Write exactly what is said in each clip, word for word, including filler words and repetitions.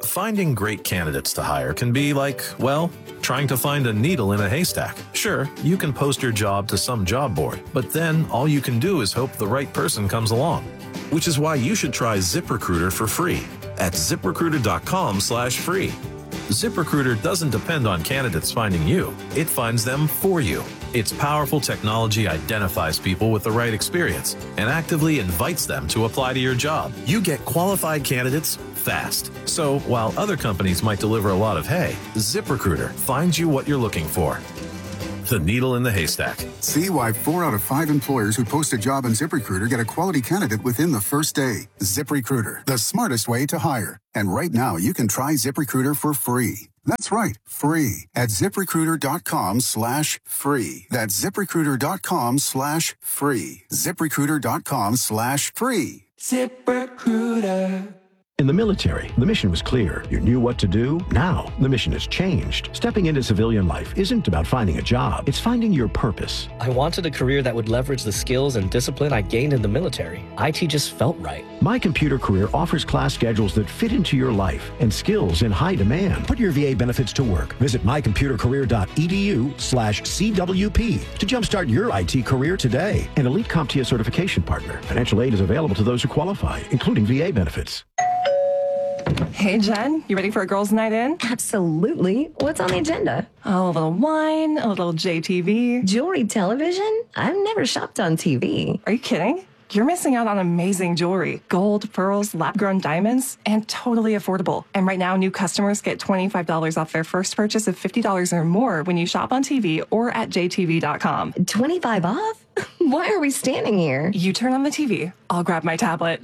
Finding great candidates to hire can be like, well, trying to find a needle in a haystack. Sure, you can post your job to some job board, but then all you can do is hope the right person comes along. Which is why you should try ZipRecruiter for free at ZipRecruiter.com slash free. ZipRecruiter doesn't depend on candidates finding you. It finds them for you. Its powerful technology identifies people with the right experience and actively invites them to apply to your job. You get qualified candidates fast. So while other companies might deliver a lot of hay, ZipRecruiter finds you what you're looking for. The needle in the haystack. See why four out of five employers who post a job on ZipRecruiter get a quality candidate within the first day. ZipRecruiter, the smartest way to hire. And right now, you can try ZipRecruiter for free. That's right, free at ZipRecruiter.com slash free. That's ZipRecruiter.com slash free. ZipRecruiter.com slash free. ZipRecruiter. In the military, the mission was clear. You knew what to do. Now, the mission has changed. Stepping into civilian life isn't about finding a job. It's finding your purpose. I wanted a career that would leverage the skills and discipline I gained in the military. I T just felt right. My Computer Career offers class schedules that fit into your life and skills in high demand. Put your V A benefits to work. Visit mycomputercareer.edu slash CWP to jumpstart your I T career today. An Elite CompTIA certification partner. Financial aid is available to those who qualify, including V A benefits. Hey, Jen, you ready for a girls' night in? Absolutely. What's on the agenda? Oh, a little wine, a little J T V. Jewelry television? I've never shopped on T V. Are you kidding? You're missing out on amazing jewelry. Gold, pearls, lab-grown diamonds, and totally affordable. And right now, new customers get twenty-five dollars off their first purchase of fifty dollars or more when you shop on T V or at J T V dot com. twenty-five off? Why are we standing here? You turn on the T V. I'll grab my tablet.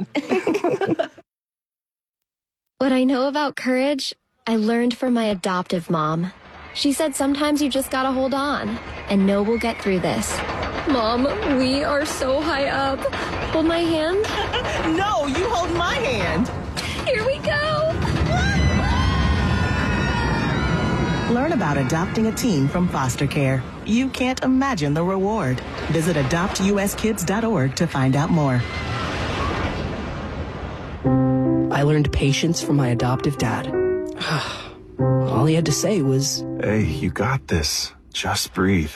What I know about courage, I learned from my adoptive mom. She said sometimes you just gotta hold on and know we'll get through this. Mom, we are so high up. Hold my hand. No, you hold my hand. Here we go. Learn about adopting a teen from foster care. You can't imagine the reward. Visit adopt U S kids dot org to find out more. I learned patience from my adoptive dad. All he had to say was, "Hey, you got this. Just breathe."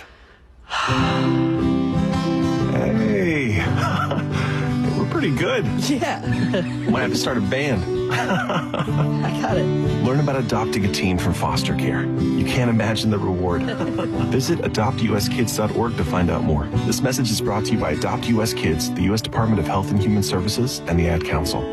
Hey, we're pretty good. Yeah. Might have to start a band. I got it. Learn about adopting a teen from foster care. You can't imagine the reward. Visit adopt U S kids dot org to find out more. This message is brought to you by Adopt U S Kids, the U S Department of Health and Human Services, and the Ad Council.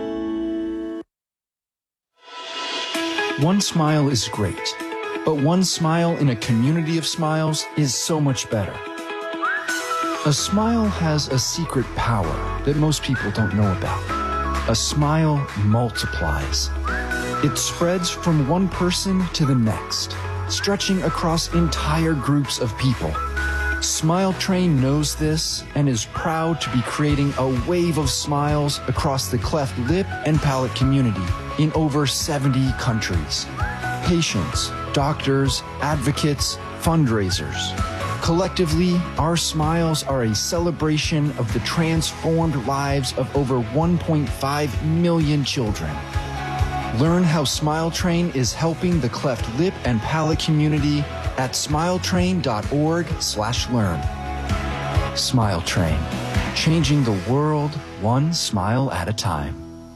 One smile is great, but one smile in a community of smiles is so much better. A smile has a secret power that most people don't know about. A smile multiplies. It spreads from one person to the next, stretching across entire groups of people. Smile Train knows this and is proud to be creating a wave of smiles across the cleft lip and palate community in over seventy countries. Patients, doctors, advocates, fundraisers. Collectively, our smiles are a celebration of the transformed lives of over one point five million children. Learn how Smile Train is helping the cleft lip and palate community at smiletrain.org slash learn. Smile Train, changing the world one smile at a time.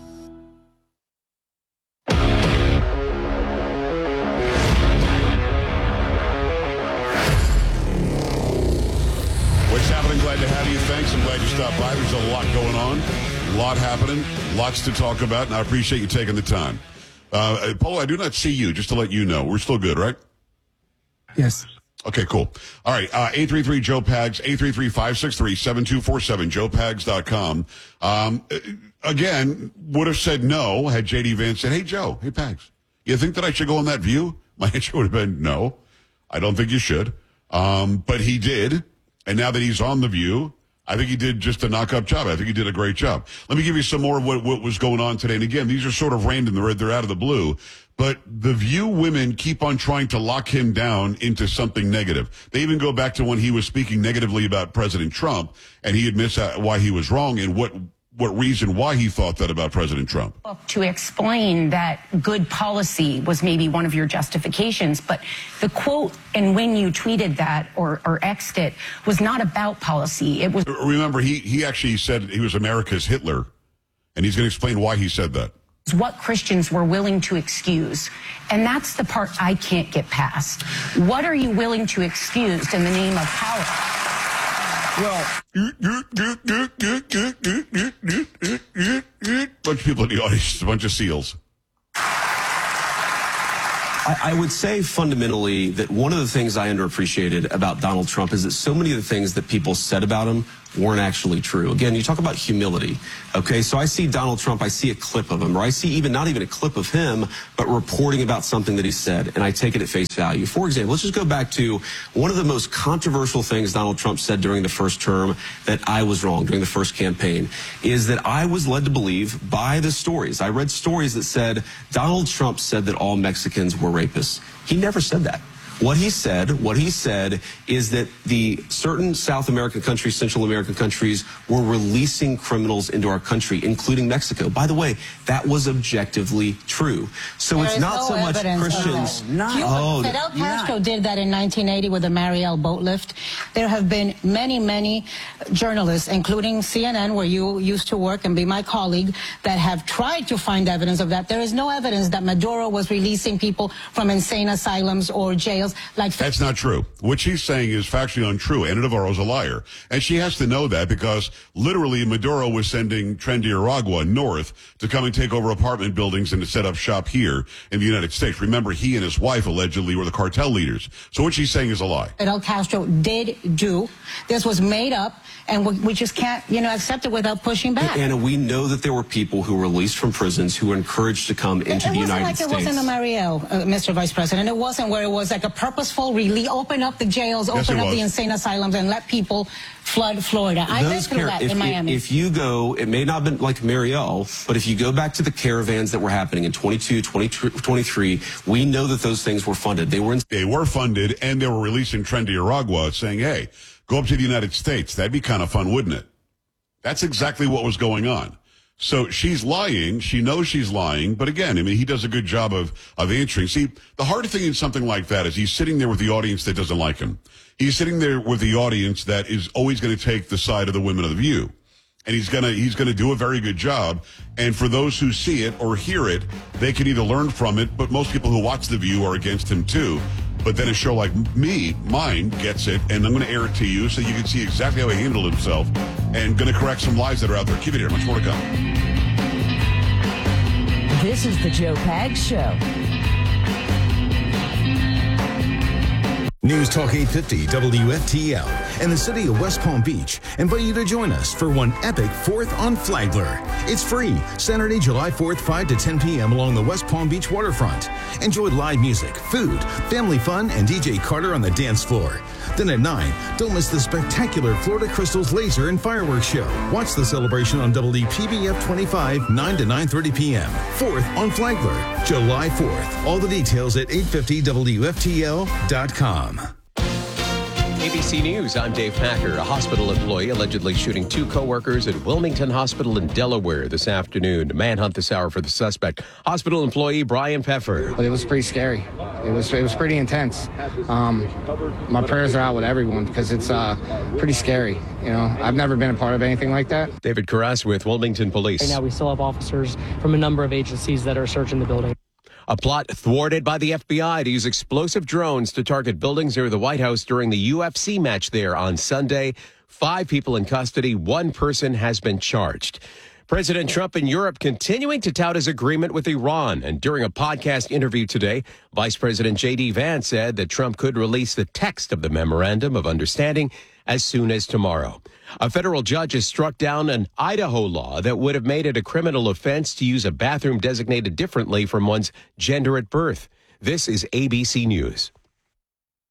What's happening? Glad to have you. Thanks. I'm glad you stopped by. There's a lot going on, a lot happening, lots to talk about, and I appreciate you taking the time. Uh, Polo, I do not see you, just to let you know. We're still good, right? Yes. Okay, cool. All right, uh, eight three three, Joe Pags, eight three three, five six three, seven two four seven, joe pags dot com. Um, again, would have said no had J D Vance said, hey, Joe, hey, Pags, you think that I should go on that View? My answer would have been no. I don't think you should. Um, but he did, and now that he's on The View, I think he did just a knock-up job. I think he did a great job. Let me give you some more of what, what was going on today. And again, these are sort of random. They're, they're out of the blue. But The View women keep on trying to lock him down into something negative. They even go back to when he was speaking negatively about President Trump, and he admits why he was wrong and what what reason why he thought that about President Trump. To explain that good policy was maybe one of your justifications, but the quote and when you tweeted that or, or X'd it was not about policy. It was. Remember, he, he actually said he was America's Hitler, and he's going to explain why he said that. What Christians were willing to excuse. And that's the part I can't get past. What are you willing to excuse in the name of power? Well, bunch of people in the audience, a bunch of seals. I, I would say fundamentally that one of the things I underappreciated about Donald Trump is that so many of the things that people said about him weren't actually true. Again, you talk about humility. Okay, so I see Donald Trump, I see a clip of him, or I see even not even a clip of him, but reporting about something that he said, and I take it at face value. For example, let's just go back to one of the most controversial things Donald Trump said during the first term that I was wrong during the first campaign, is that I was led to believe by the stories. I read stories that said Donald Trump said that all Mexicans were rapists. He never said that. What he said, what he said is that the certain South American countries, Central American countries were releasing criminals into our country, including Mexico. By the way, that was objectively true. So there it's not no so much Christians. Cuba, oh, Fidel Castro not. did that in nineteen eighty with the Mariel boat lift. There have been many, many journalists, including C N N, where you used to work and be my colleague, that have tried to find evidence of that. There is no evidence that Maduro was releasing people from insane asylums or jails. Like That's not true. What she's saying is factually untrue. Ana Navarro's a liar. And she has to know that because literally Maduro was sending Tren de Aragua north to come and take over apartment buildings and to set up shop here in the United States. Remember, he and his wife allegedly were the cartel leaders. So what she's saying is a lie. Fidel Castro did do. This was made up, and we, we just can't, you know, accept it without pushing back. Anna, we know that there were people who were released from prisons who were encouraged to come into it the United like States. It wasn't the Mariel, uh, Mister Vice President. It wasn't where it was like a purposeful release, open up the jails, Yes, open it up was. the insane asylums, and let people flood Florida. I've been through car- that if, in Miami. If, if you go, it may not have been like Mariel, but if you go back to the caravans that were happening in twenty-two, twenty-two, twenty-three, we know that those things were funded. They were in- They were funded, and they were releasing Tren de Aragua saying, hey, go up to the United States. That'd be kind of fun, wouldn't it? That's exactly what was going on. So she's lying. She knows she's lying. But again, I mean, he does a good job of, of answering. See, the hard thing in something like that is he's sitting there with the audience that doesn't like him. He's sitting there with the audience that is always going to take the side of the women of the View. And he's going to, he's going to do a very good job. And for those who see it or hear it, they can either learn from it, but most people who watch The View are against him too. But then a show like me, mine, gets it, and I'm going to air it to you so you can see exactly how he handled himself and going to correct some lies that are out there. Keep it here. Much more to come. This is the Joe Pags Show. News Talk eight fifty W F T L and the city of West Palm Beach invite you to join us for one epic fourth on Flagler. It's free, Saturday, July fourth, five to ten p.m. along the West Palm Beach waterfront. Enjoy live music, food, family fun, and D J Carter on the dance floor. Then at nine, don't miss the spectacular Florida Crystals Laser and Fireworks Show. Watch the celebration on W P B F twenty-five, nine to nine thirty p.m. fourth on Flagler, July fourth. All the details at eight fifty W F T L dot com. A B C News, I'm Dave Packer. A hospital employee allegedly shooting two co-workers at Wilmington Hospital in Delaware this afternoon. Manhunt this hour for the suspect. Hospital employee Brian Pfeffer. It was pretty scary. It was it was pretty intense. Um, my prayers are out with everyone because it's uh, pretty scary. You know, I've never been a part of anything like that. David Carras with Wilmington Police. Right now, we still have officers from a number of agencies that are searching the building. A plot thwarted by the F B I to use explosive drones to target buildings near the White House during the U F C match there on Sunday. Five people in custody. One person has been charged. President Trump in Europe continuing to tout his agreement with Iran. And during a podcast interview today, Vice President J D. Vance said that Trump could release the text of the memorandum of understanding as soon as tomorrow. A federal judge has struck down an Idaho law that would have made it a criminal offense to use a bathroom designated differently from one's gender at birth. This is A B C News.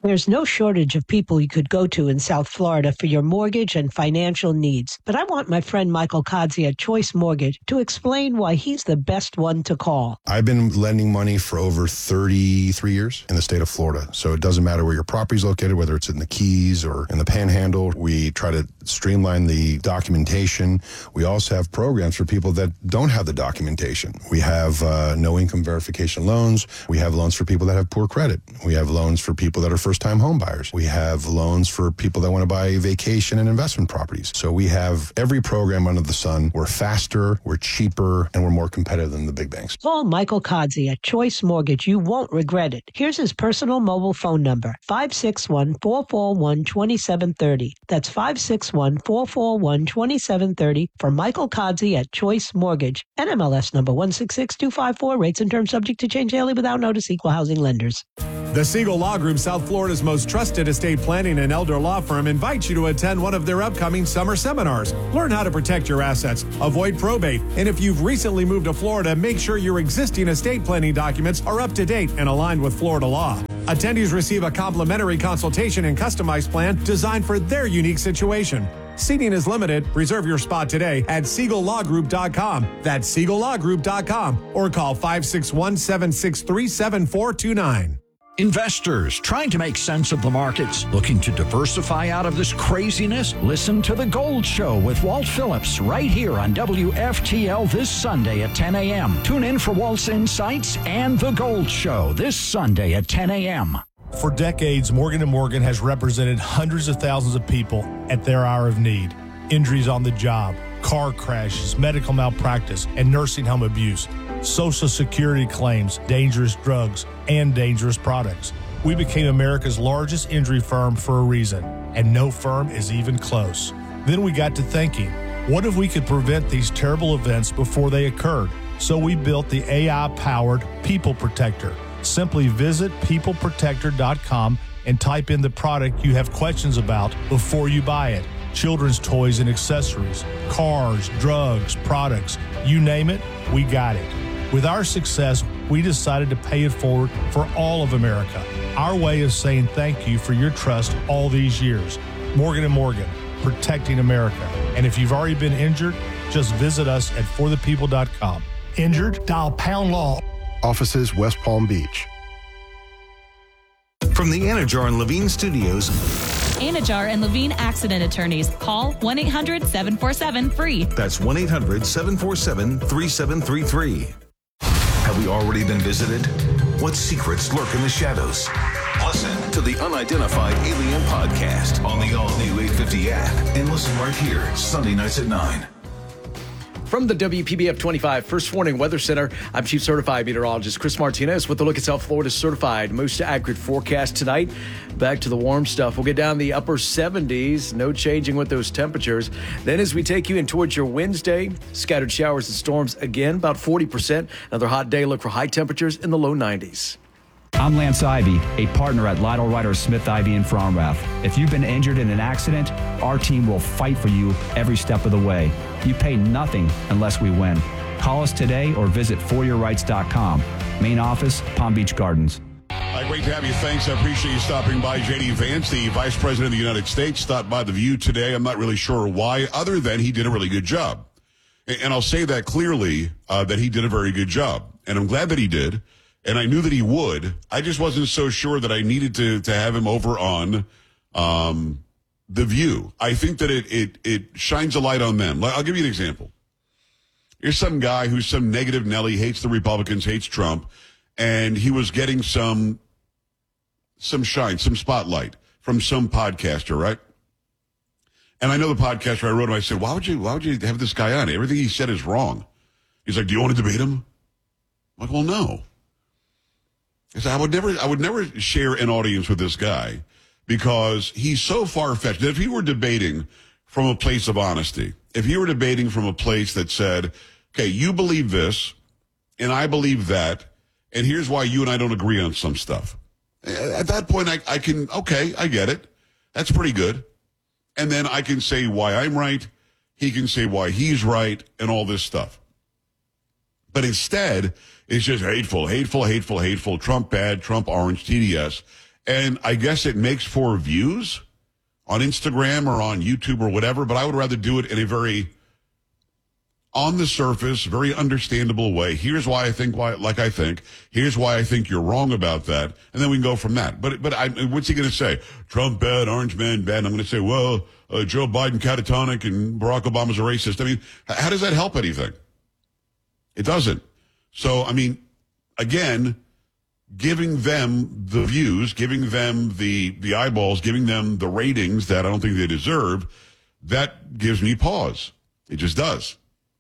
There's no shortage of people you could go to in South Florida for your mortgage and financial needs. But I want my friend Michael Kodzi at Choice Mortgage to explain why he's the best one to call. I've been lending money for over thirty-three years in the state of Florida. So it doesn't matter where your property's located, whether it's in the Keys or in the Panhandle. We try to streamline the documentation. We also have programs for people that don't have the documentation. We have uh, no income verification loans. We have loans for people that have poor credit. We have loans for people that are first-time home buyers. We have loans for people that want to buy vacation and investment properties. So we have every program under the sun. We're faster, we're cheaper, and we're more competitive than the big banks. Call Michael Kodzi at Choice Mortgage. You won't regret it. Here's his personal mobile phone number, five six one, four four one, two seven three zero. That's five six one, four four one, two seven three zero for Michael Kodzi at Choice Mortgage. N M L S number one six six two five four. Rates and terms subject to change daily without notice. Equal housing lenders. The Siegel Law Group, South Florida's most trusted estate planning and elder law firm, invites you to attend one of their upcoming summer seminars. Learn how to protect your assets, avoid probate, and if you've recently moved to Florida, make sure your existing estate planning documents are up to date and aligned with Florida law. Attendees receive a complimentary consultation and customized plan designed for their unique situation. Seating is limited. Reserve your spot today at siegel law group dot com. That's siegel law group dot com or call five six one, seven six three, seven four two nine. Investors trying to make sense of the markets, looking to diversify out of this craziness? Listen to The Gold Show with Walt Phillips right here on W F T L this Sunday at ten a.m. Tune in for Walt's insights and The Gold Show this Sunday at ten a.m. For decades, Morgan and Morgan has represented hundreds of thousands of people at their hour of need. Injuries on the job, car crashes, medical malpractice, and nursing home abuse, Social Security claims, dangerous drugs, and dangerous products. We became America's largest injury firm for a reason, and no firm is even close. Then we got to thinking, what if we could prevent these terrible events before they occurred? So we built the A I-powered People Protector. Simply visit people protector dot com and type in the product you have questions about before you buy it. Children's toys and accessories, cars, drugs, products, you name it, we got it. With our success, we decided to pay it forward for all of America. Our way of saying thank you for your trust all these years. Morgan and Morgan, protecting America. And if you've already been injured, just visit us at for the people dot com. Injured? Dial pound law. Offices West Palm Beach. From the Anajar and Levine Studios. Anajar and Levine Accident Attorneys. Call one eight hundred, seven four seven, free. That's one eight hundred, seven four seven, three seven three three. Have we already been visited? What secrets lurk in the shadows? Listen to the Unidentified Alien Podcast on the all-new eight fifty app and listen right here Sunday nights at nine. From the W P B F twenty-five First Warning Weather Center, I'm Chief Certified Meteorologist Chris Martinez with a look at South Florida's certified most accurate forecast tonight. Back to the warm stuff. We'll get down the upper seventies. No changing with those temperatures. Then as we take you in towards your Wednesday, scattered showers and storms again, about forty percent. Another hot day. Look for high temperatures in the low nineties. I'm Lance Ivy, a partner at Lytle Ryder Smith Ivy in Fromrath. If you've been injured in an accident, our team will fight for you every step of the way. You pay nothing unless we win. Call us today or visit for your rights dot com. Main office, Palm Beach Gardens. Uh, great to have you. Thanks. I appreciate you stopping by. J D. Vance, the Vice President of the United States, stopped by The View today. I'm not really sure why, other than he did a really good job. And, and I'll say that clearly, uh, that he did a very good job. And I'm glad that he did. And I knew that he would. I just wasn't so sure that I needed to to have him over on um, The View. I think that it it it shines a light on them. I'll give you an example. Here's some guy who's some negative Nelly, hates the Republicans, hates Trump, and he was getting some some shine, some spotlight from some podcaster, right? And I know the podcaster. I wrote him. I said, "Why would you? Why would you have this guy on? Everything he said is wrong." He's like, "Do you want to debate him?" I'm like, "Well, no." I said, I would never, I would never share an audience with this guy because he's so far-fetched that if he were debating from a place of honesty, if he were debating from a place that said, okay, you believe this and I believe that, and here's why you and I don't agree on some stuff. At that point, I, I can, okay, I get it. That's pretty good. And then I can say why I'm right. He can say why he's right and all this stuff. But instead, it's just hateful, hateful, hateful, hateful, Trump bad, Trump orange, T D S. And I guess it makes for views on Instagram or on YouTube or whatever, but I would rather do it in a very on the surface, very understandable way. Here's why I think why, like I think. Here's why I think you're wrong about that. And then we can go from that. But, but I, what's he going to say? Trump bad, Orange man bad. And I'm going to say, well, uh, Joe Biden catatonic and Barack Obama's a racist. I mean, how does that help anything? It doesn't. So, I mean, again, giving them the views, giving them the, the eyeballs, giving them the ratings that I don't think they deserve, that gives me pause. It just does.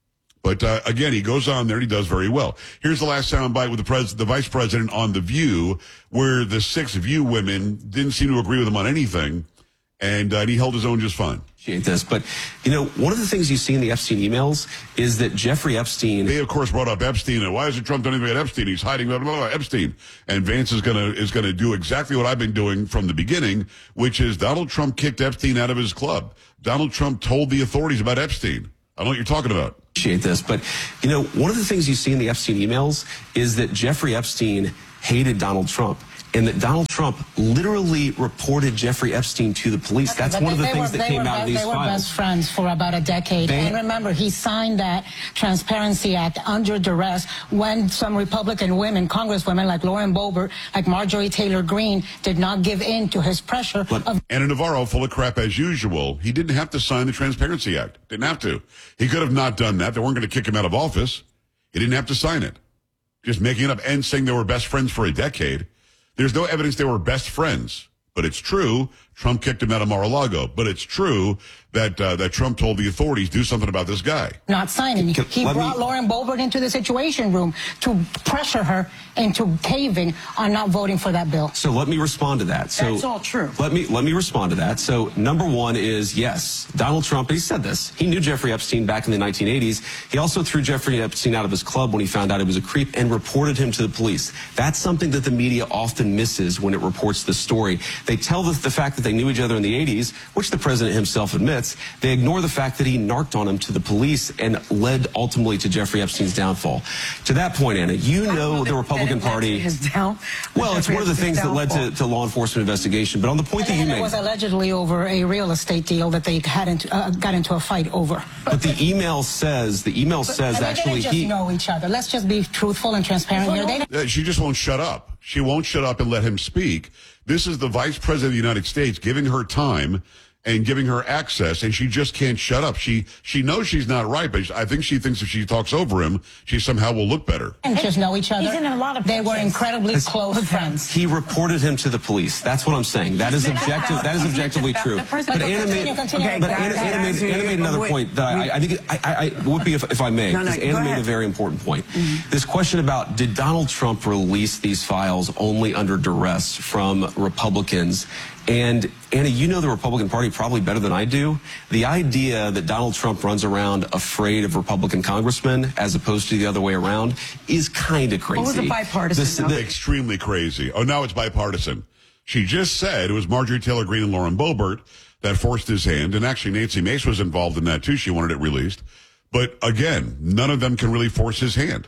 But uh, again, he goes on there and he does very well. Here's the last soundbite with the pres- the vice president on The View, where the six View women didn't seem to agree with him on anything, and uh, he held his own just fine. Appreciate this, but you know, one of the things you see in the Epstein emails is that Jeffrey Epstein. They of course brought up Epstein, and why hasn't Trump done anything about Epstein? He's hiding blah, blah, blah, Epstein, and Vance is gonna is gonna do exactly what I've been doing from the beginning, which is Donald Trump kicked Epstein out of his club. Donald Trump told the authorities about Epstein. I don't know what you're talking about. Appreciate this, but you know, one of the things you see in the Epstein emails is that Jeffrey Epstein hated Donald Trump, and that Donald Trump literally reported Jeffrey Epstein to the police. That's But one of the they things were, that came were, out of these they files. They were best friends for about a decade. They, and remember, he signed that Transparency Act under duress when some Republican women, congresswomen like Lauren Boebert, like Marjorie Taylor Greene, did not give in to his pressure. But of- Anna Navarro, full of crap as usual. He didn't have to sign the Transparency Act. Didn't have to. He could have not done that. They weren't going to kick him out of office. He didn't have to sign it. Just making it up and saying they were best friends for a decade. There's no evidence they were best friends, but it's true Trump kicked him out of Mar-a-Lago. But it's true that uh, that Trump told the authorities do something about this guy. Not signing. He Let brought me- Lauren Boebert into the Situation Room to pressure her into caving on not voting for that bill. So let me respond to that. So That's all true. Let me let me respond to that. So number one is yes, Donald Trump. He said this. He knew Jeffrey Epstein back in the nineteen eighties. He also threw Jeffrey Epstein out of his club when he found out he was a creep and reported him to the police. That's something that the media often misses when it reports the story. They tell the, the fact that they knew each other in the eighties, which the president himself admits. They ignore the fact that he narked on him to the police and led ultimately to JeffreyEpstein's downfall. To that point, Anna, you know the Republican Party. His down, Well, it's one of the things that led to, to law enforcement investigation. But on the point that you and it made, was allegedly over a real estate deal that they had into, uh, got into a fight over. but the email says the email says And they actually didn't just he. know each other. Let's just be truthful and transparent here. They didn't- Uh, She just won't shut up. She won't shut up and let him speak. This is the vice president of the United States giving her time and giving her access, and she just can't shut up. She she knows she's not right, but I think she thinks if she talks over him, she somehow will look better. didn't just know each other. He's in a lot of they were pitches. incredibly close friends. He reported him to the police. That's what I'm saying. That is objective. That is objectively true. But Anna made, Continue, but continue. Anna, Anna made, Anna made another point that I, I think I, I, I would be if, if I may. No, no, because go Anna made a ahead. very important point. This question about did Donald Trump release these files only under duress from Republicans? And Anna, you know the Republican Party probably better than I do. The idea that Donald Trump runs around afraid of Republican congressmen as opposed to the other way around is kind of crazy. was it bipartisan, This- though? the- Extremely crazy. Oh, now it's bipartisan. She just said it was Marjorie Taylor Greene and Lauren Boebert that forced his hand, and actually Nancy Mace was involved in that too. She wanted it released. But again, none of them can really force his hand.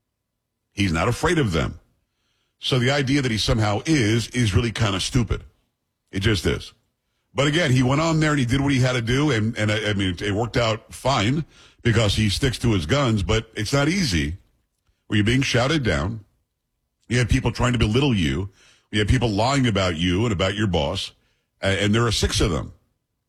He's not afraid of them. So the idea that he somehow is, is really kind of stupid. It just is. But again, he went on there and he did what he had to do, and, and I, I mean, it worked out fine because he sticks to his guns, but it's not easy where you're being shouted down. You have people trying to belittle you. You have people lying about you and about your boss, and, and there are six of them.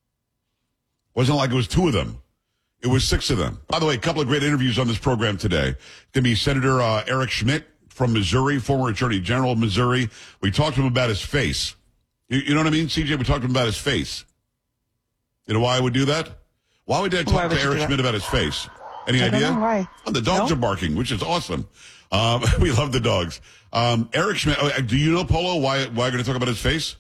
It wasn't like it was two of them. It was six of them. By the way, a couple of great interviews on this program today. Going to be Senator uh, Eric Schmidt from Missouri, former Attorney General of Missouri. We talked to him about his face. You, you know what I mean, C J? We talked to him about his face. You know why I would do that? Why would I talk Why would to you do Eric that? Schmidt about his face? Any I don't idea? know why. Oh, the dogs No? are barking, which is awesome. Um, we love the dogs. Um, Eric Schmidt, oh, do you know, Polo, why, why I'm going to talk about his face?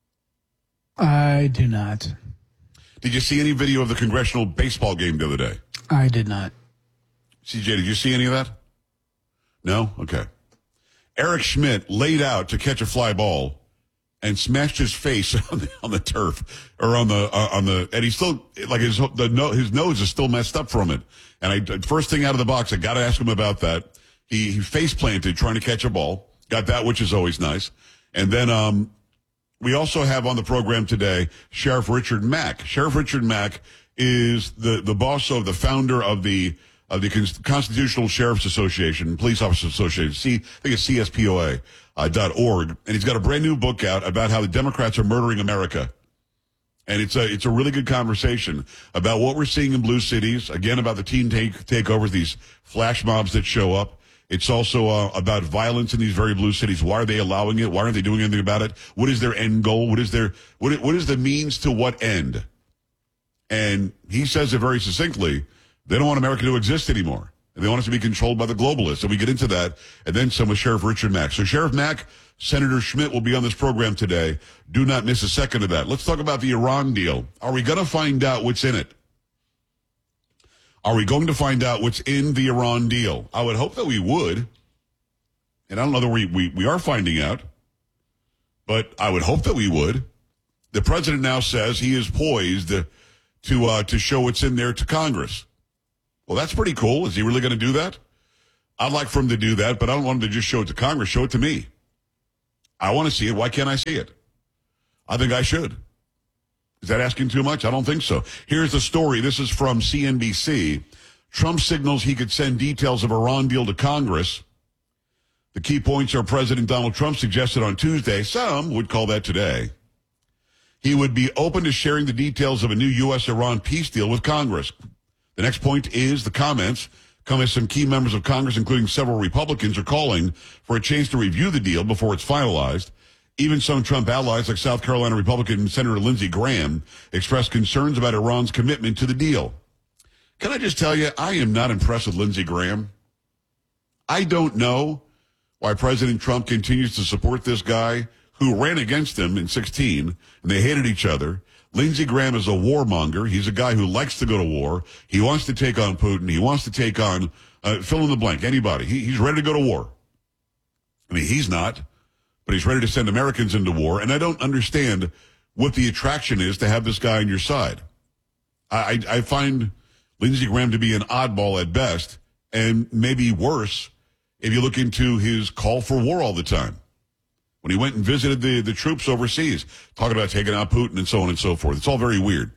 I do not. Did you see any video of the congressional baseball game the other day? I did not. C J, did you see any of that? No? Okay. Eric Schmidt laid out to catch a fly ball and smashed his face on the, on the turf or on the uh, on the and he's still like his the no, his nose is still messed up from it. And I first thing out of the box, I got to ask him about that. He, he face planted trying to catch a ball, got that, which is always nice. And then um we also have on the program today Sheriff Richard Mack. Sheriff Richard Mack is the, the boss of the founder of the of the Constitutional Sheriff's Association, Police Officers Association, C, I think it's C S P O A uh, dot org, and he's got a brand new book out about how the Democrats are murdering America. And it's a it's a really good conversation about what we're seeing in blue cities, again, about the teen take, takeovers, these flash mobs that show up. It's also uh, about violence in these very blue cities. Why are they allowing it? Why aren't they doing anything about it? What is their end goal? What is their what what is the means to what end? And he says it very succinctly. They don't want America to exist anymore. And they want us to be controlled by the globalists. And we get into that. And then some with Sheriff Richard Mack. So Sheriff Mack, Senator Schmidt will be on this program today. Do not miss a second of that. Let's talk about the Iran deal. Are we going to find out what's in it? Are we going to find out what's in the Iran deal? I would hope that we would. And I don't know that we, we, we are finding out. But I would hope that we would. The president now says he is poised to, uh, to show what's in there to Congress. Well, that's pretty cool. Is he really going to do that? I'd like for him to do that, but I don't want him to just show it to Congress. Show it to me. I want to see it. Why can't I see it? I think I should. Is that asking too much? I don't think so. Here's the story. This is from C N B C. Trump signals he could send details of Iran deal to Congress. The key points are President Donald Trump suggested on Tuesday. Some would call that today. He would be open to sharing the details of a new U S Iran peace deal with Congress. The next point is the comments come as some key members of Congress, including several Republicans, are calling for a chance to review the deal before it's finalized. Even some Trump allies, like South Carolina Republican Senator Lindsey Graham, expressed concerns about Iran's commitment to the deal. Can I just tell you, I am not impressed with Lindsey Graham. I don't know why President Trump continues to support this guy who ran against him in sixteen, and they hated each other. Lindsey Graham is a warmonger. He's a guy who likes to go to war. He wants to take on Putin. He wants to take on, uh, fill in the blank, anybody. He, he's ready to go to war. I mean, he's not, but he's ready to send Americans into war. And I don't understand what the attraction is to have this guy on your side. I, I, I find Lindsey Graham to be an oddball at best, and maybe worse if you look into his call for war all the time. When he went and visited the, the troops overseas, talking about taking out Putin and so on and so forth. It's all very weird.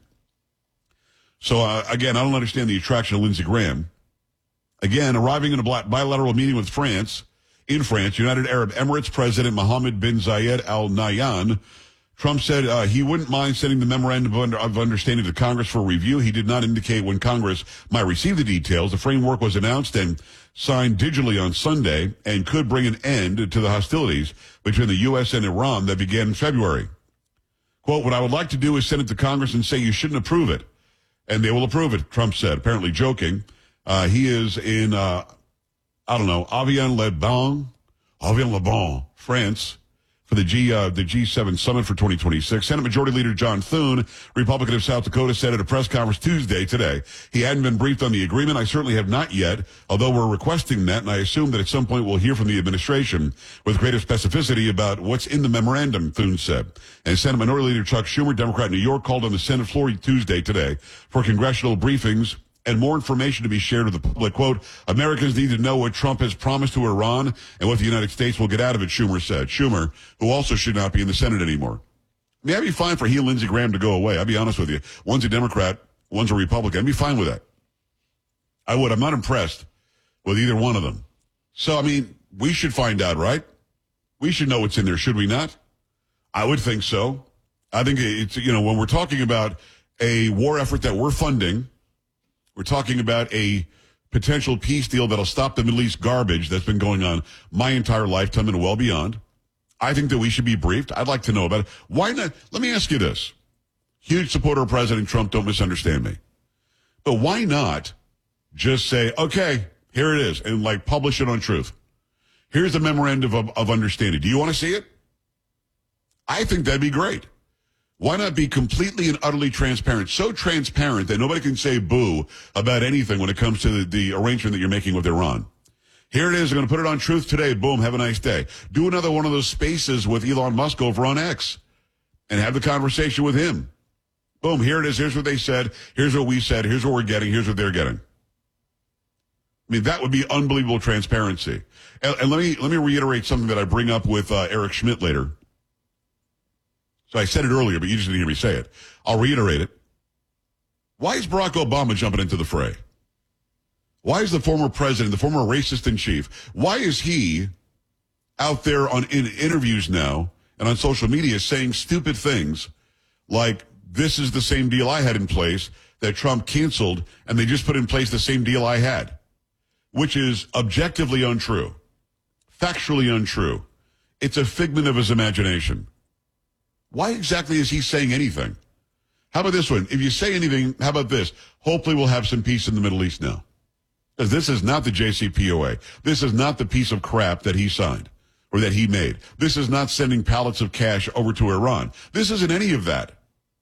So, uh, again, I don't understand the attraction of Lindsey Graham. Again, arriving in a bilateral meeting with France, in France, United Arab Emirates President Mohammed bin Zayed Al Nahyan, Trump said uh, he wouldn't mind sending the memorandum of, under, of understanding to Congress for review. He did not indicate when Congress might receive the details. The framework was announced and signed digitally on Sunday and could bring an end to the hostilities between the U S and Iran that began in February. Quote, what I would like to do is send it to Congress and say you shouldn't approve it. And they will approve it, Trump said, apparently joking. Uh, he is in, uh, I don't know, Avion-le-Bon, Avion-le-Bon, France, for the G uh, the G seven summit for twenty twenty-six. Senate Majority Leader John Thune, Republican of South Dakota, said at a press conference Tuesday today, he hadn't been briefed on the agreement. I certainly have not yet, although we're requesting that, and I assume that at some point we'll hear from the administration with greater specificity about what's in the memorandum, Thune said. And Senate Minority Leader Chuck Schumer, Democrat in New York, called on the Senate floor Tuesday today for congressional briefings and more information to be shared with the public. Quote, Americans need to know what Trump has promised to Iran and what the United States will get out of it, Schumer said. Schumer, who also should not be in the Senate anymore. I mean, I'd be fine for he and Lindsey Graham to go away. I'll be honest with you. One's a Democrat, one's a Republican. I'd be fine with that. I would. I'm not impressed with either one of them. So, I mean, we should find out, right? We should know what's in there, should we not? I would think so. I think it's, you know, when we're talking about a war effort that we're funding, we're talking about a potential peace deal that'll stop the Middle East garbage that's been going on my entire lifetime and well beyond. I think that we should be briefed. I'd like to know about it. Why not? Let me ask you this. Huge supporter of President Trump, don't misunderstand me. But why not just say, okay, here it is, and like publish it on Truth. Here's the memorandum of, of understanding. Do you want to see it? I think that'd be great. Why not be completely and utterly transparent? So transparent that nobody can say boo about anything when it comes to the, the arrangement that you're making with Iran. Here it is. I'm going to put it on Truth today. Boom. Have a nice day. Do another one of those spaces with Elon Musk over on X and have the conversation with him. Boom. Here it is. Here's what they said. Here's what we said. Here's what we're getting. Here's what they're getting. I mean, that would be unbelievable transparency. And, and let me let me reiterate something that I bring up with uh, Eric Schmidt later. So I said it earlier, but you just didn't hear me say it. I'll reiterate it. Why is Barack Obama jumping into the fray? Why is the former president, the former racist in chief, why is he out there on in interviews now and on social media saying stupid things like, this is the same deal I had in place that Trump canceled, and they just put in place the same deal I had, which is objectively untrue, factually untrue. It's a figment of his imagination. Why exactly is he saying anything? How about this one? If you say anything, how about this? Hopefully we'll have some peace in the Middle East now. Because this is not the J C P O A. This is not the piece of crap that he signed or that he made. This is not sending pallets of cash over to Iran. This isn't any of that.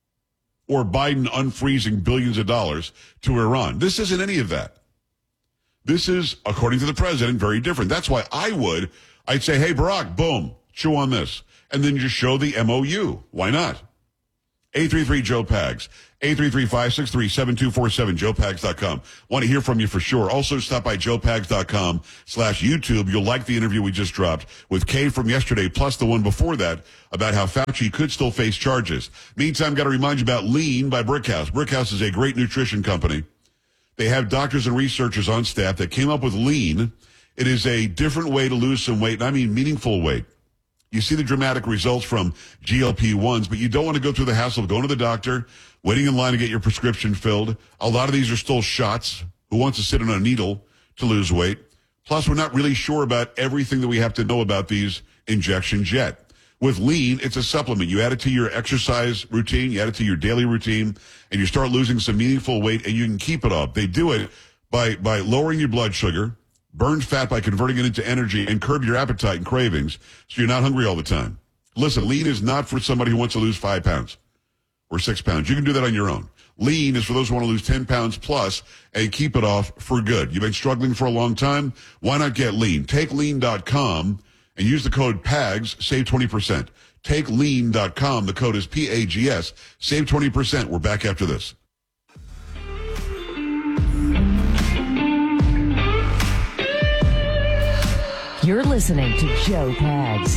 Or Biden unfreezing billions of dollars to Iran. This isn't any of that. This is, according to the president, very different. That's why I would, I'd say, hey, Barack, boom, chew on this. And then just show the M O U. Why not? eight three three Joe Pags. eight three three, five six three, seven two four seven, joe pags dot com. Want to hear from you for sure. Also, stop by joe pags dot com slash YouTube. You'll like the interview we just dropped with Kay from yesterday, plus the one before that about how Fauci could still face charges. Meantime, got to remind you about Lean by Brickhouse. Brickhouse is a great nutrition company. They have doctors and researchers on staff that came up with Lean. It is a different way to lose some weight, and I mean meaningful weight. You see the dramatic results from G L P ones, but you don't want to go through the hassle of going to the doctor, waiting in line to get your prescription filled. A lot of these are still shots. Who wants to sit on a needle to lose weight? Plus, we're not really sure about everything that we have to know about these injections yet. With Lean, it's a supplement. You add it to your exercise routine, you add it to your daily routine, and you start losing some meaningful weight, and you can keep it off. They do it by, by lowering your blood sugar, burn fat by converting it into energy, and curb your appetite and cravings so you're not hungry all the time. Listen, Lean is not for somebody who wants to lose five pounds or six pounds. You can do that on your own. Lean is for those who want to lose ten pounds plus and keep it off for good. You've been struggling for a long time? Why not get Lean? Take lean dot com and use the code PAGS, save twenty percent. Take lean dot com. The code is P A G S. Save twenty percent. We're back after this. You're listening to Joe Pags.